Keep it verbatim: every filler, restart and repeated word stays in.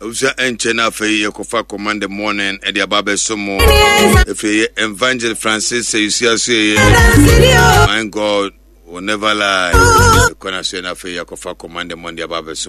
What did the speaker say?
Usa enchena fe yekofa command the morning e dia baba somo efe Evangel Francis say you see us my God will never lie. Kona se na fe yekofa command the morning dia baba somo